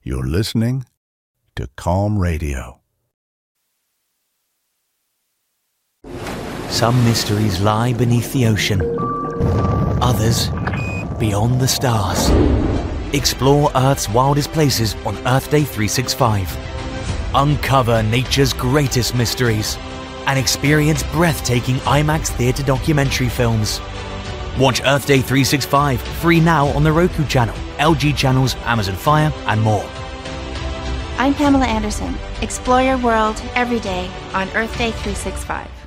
You're listening to Calm Radio. Some mysteries lie beneath the ocean. Others, beyond the stars. Explore Earth's wildest places on Earth Day 365. Uncover nature's greatest mysteries and experience breathtaking IMAX theatre documentary films. Watch Earth Day 365 free now on the Roku channel, LG channels, Amazon Fire, and more. I'm Pamela Anderson. Explore your world every day on Earth Day 365.